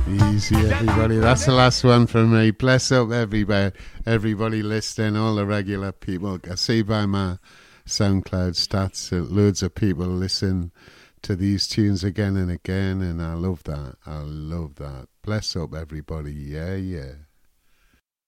Easy, everybody. That's the last one from me. Bless up everybody listening, all the regular people. I see by my SoundCloud stats that loads of people listen to these tunes again and again, and I love that. I love that. Bless up everybody. Yeah, yeah.